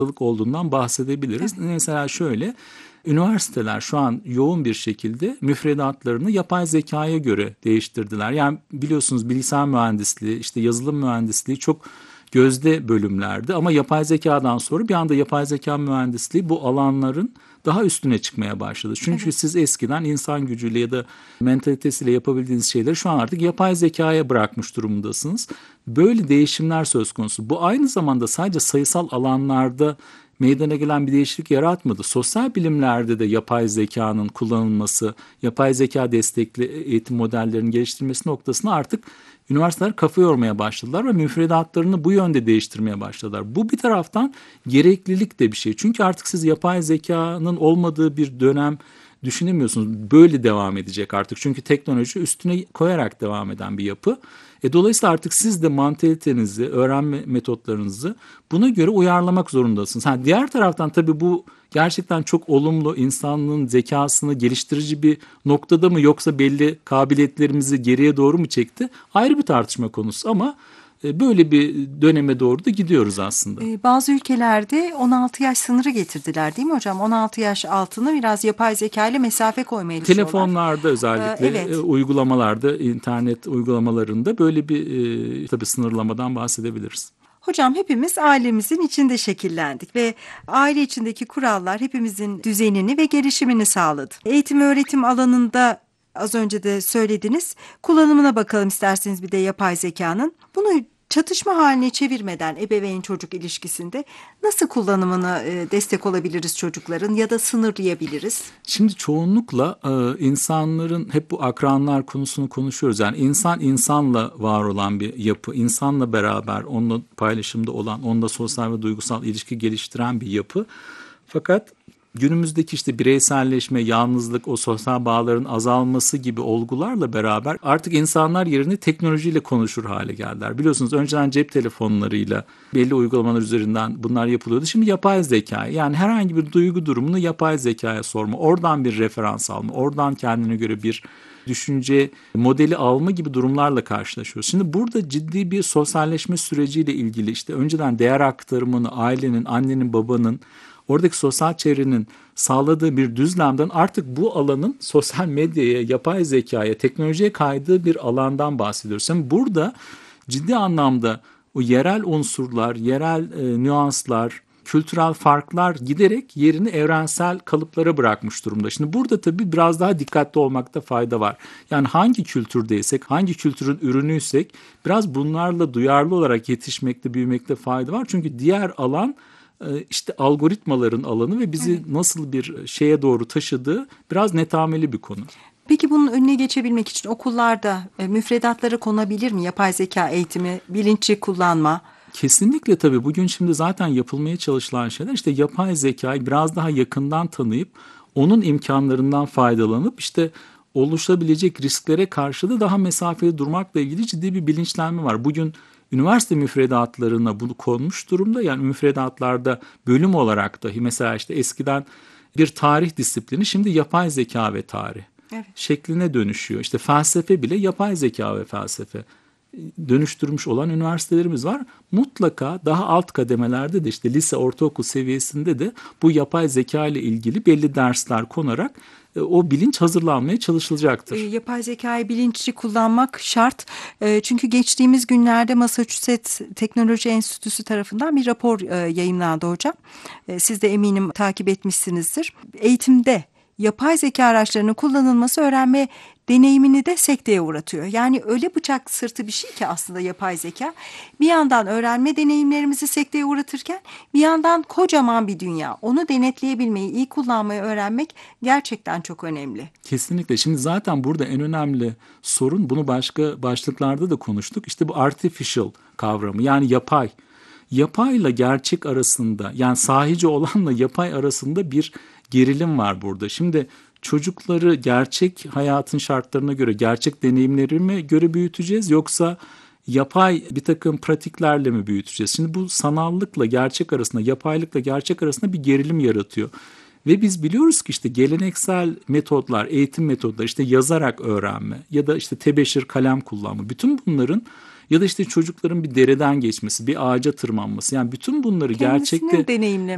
olduğundan bahsedebiliriz. Evet. Mesela şöyle, üniversiteler şu an yoğun bir şekilde müfredatlarını yapay zekaya göre değiştirdiler. Yani biliyorsunuz bilgisayar mühendisliği, işte yazılım mühendisliği çok gözde bölümlerdi ama yapay zekadan sonra bir anda yapay zeka mühendisliği bu alanların daha üstüne çıkmaya başladı. Çünkü Evet. siz eskiden insan gücüyle ya da mentalitesiyle yapabildiğiniz şeyleri şu an artık yapay zekaya bırakmış durumdasınız. Böyle değişimler söz konusu. Bu aynı zamanda sadece sayısal alanlarda meydana gelen bir değişiklik yaratmadı. Sosyal bilimlerde de yapay zekanın kullanılması, yapay zeka destekli eğitim modellerinin geliştirilmesi noktasında artık üniversiteler kafa yormaya başladılar ve müfredatlarını bu yönde değiştirmeye başladılar. Bu bir taraftan gereklilik de bir şey. Çünkü artık siz yapay zekanın olmadığı bir dönem düşünemiyorsunuz. Böyle devam edecek artık. Çünkü teknoloji üstüne koyarak devam eden bir yapı. Dolayısıyla artık siz de mantalitenizi, öğrenme metotlarınızı buna göre uyarlamak zorundasınız. Diğer taraftan tabii bu gerçekten çok olumlu, insanlığın zekasını geliştirici bir noktada mı yoksa belli kabiliyetlerimizi geriye doğru mu çekti? Ayrı bir tartışma konusu ama böyle bir döneme doğru da gidiyoruz aslında. Bazı ülkelerde 16 yaş sınırı getirdiler değil mi hocam? 16 yaş altına biraz yapay zeka ile mesafe koymaya çalışıyorlar. Telefonlarda özellikle Evet. uygulamalarda, internet uygulamalarında böyle bir tabii sınırlamadan bahsedebiliriz. Hocam hepimiz ailemizin içinde şekillendik ve aile içindeki kurallar hepimizin düzenini ve gelişimini sağladı. Eğitim öğretim alanında az önce de söylediniz. Kullanımına bakalım isterseniz bir de yapay zekanın. Bunu çatışma haline çevirmeden ebeveyn çocuk ilişkisinde nasıl kullanımını destek olabiliriz çocukların ya da sınırlayabiliriz? Şimdi çoğunlukla insanların hep bu akranlar konusunu konuşuyoruz. Yani insan insanla var olan bir yapı, insanla beraber onunla paylaşımda olan, onunla sosyal ve duygusal ilişki geliştiren bir yapı. Fakat günümüzdeki işte bireyselleşme, yalnızlık, o sosyal bağların azalması gibi olgularla beraber artık insanlar yerini teknolojiyle konuşur hale geldiler. Biliyorsunuz önceden cep telefonlarıyla belli uygulamalar üzerinden bunlar yapılıyordu. Şimdi yapay zeka, yani herhangi bir duygu durumunu yapay zekaya sorma, oradan bir referans alma, oradan kendine göre bir düşünce modeli alma gibi durumlarla karşılaşıyoruz. Şimdi burada ciddi bir sosyalleşme süreciyle ilgili işte önceden değer aktarımını ailenin, annenin, babanın, oradaki sosyal çevrenin sağladığı bir düzlemden artık bu alanın sosyal medyaya, yapay zekaya, teknolojiye kaydığı bir alandan bahsediyoruz. Şimdi burada ciddi anlamda o yerel unsurlar, yerel nüanslar, kültürel farklar giderek yerini evrensel kalıplara bırakmış durumda. Şimdi burada tabii biraz daha dikkatli olmakta fayda var. Yani hangi kültürdeysek, hangi kültürün ürünüysek biraz bunlarla duyarlı olarak yetişmekte, büyümekte fayda var. Çünkü diğer alan işte algoritmaların alanı ve bizi nasıl bir şeye doğru taşıdığı biraz netameli bir konu. Peki bunun önüne geçebilmek için okullarda müfredatlara konabilir mi? Yapay zeka eğitimi, bilinçli kullanma. Kesinlikle tabii bugün şimdi zaten yapılmaya çalışılan şeyler işte yapay zekayı biraz daha yakından tanıyıp onun imkanlarından faydalanıp işte oluşabilecek risklere karşı da daha mesafeli durmakla ilgili ciddi bir bilinçlenme var. Bugün üniversite müfredatlarına bunu konmuş durumda. Yani müfredatlarda bölüm olarak dahi mesela işte eskiden bir tarih disiplini şimdi yapay zeka ve tarih Evet. şekline dönüşüyor. İşte felsefe bile yapay zeka ve felsefe dönüştürmüş olan üniversitelerimiz var. Mutlaka daha alt kademelerde de işte lise, ortaokul seviyesinde de bu yapay zeka ile ilgili belli dersler konarak o bilinç hazırlanmaya çalışılacaktır. Yapay zekayı bilinçli kullanmak şart. Çünkü geçtiğimiz günlerde Massachusetts Teknoloji Enstitüsü tarafından bir rapor yayımlandı hocam. Siz de eminim takip etmişsinizdir. Eğitimde yapay zeka araçlarının kullanılması öğrenme deneyimini de sekteye uğratıyor. Yani öyle bıçak sırtı bir şey ki aslında yapay zeka. Bir yandan öğrenme deneyimlerimizi sekteye uğratırken bir yandan kocaman bir dünya. Onu denetleyebilmeyi, iyi kullanmayı öğrenmek gerçekten çok önemli. Kesinlikle. Şimdi zaten burada en önemli sorun, bunu başka başlıklarda da konuştuk. İşte bu artificial kavramı, yani yapay. Yapayla gerçek arasında, yani sahici olanla yapay arasında bir gerilim var burada. Şimdi çocukları gerçek hayatın şartlarına göre, gerçek deneyimlerime göre büyüteceğiz yoksa yapay bir takım pratiklerle mi büyüteceğiz? Şimdi bu sanallıkla gerçek arasında, yapaylıkla gerçek arasında bir gerilim yaratıyor. Ve biz biliyoruz ki işte geleneksel metodlar, eğitim metodları, işte yazarak öğrenme ya da işte tebeşir kalem kullanma, bütün bunların ya da işte çocukların bir dereden geçmesi, bir ağaca tırmanması, yani bütün bunları Kendisini gerçekte deneyimlemesi.